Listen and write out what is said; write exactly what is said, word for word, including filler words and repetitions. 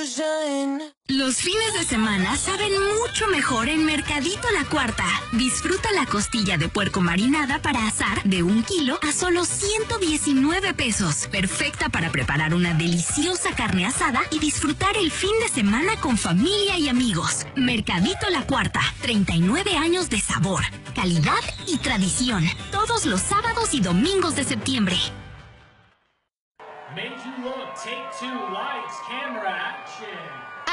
Los fines de semana saben mucho mejor en Mercadito La Cuarta. Disfruta la costilla de puerco marinada para asar de un kilo a solo ciento diecinueve pesos. Perfecta para preparar una deliciosa carne asada y disfrutar el fin de semana con familia y amigos. Mercadito La Cuarta, treinta y nueve años de sabor, calidad y tradición. Todos los sábados y domingos de septiembre. Make you look, take two, lights, camera, action.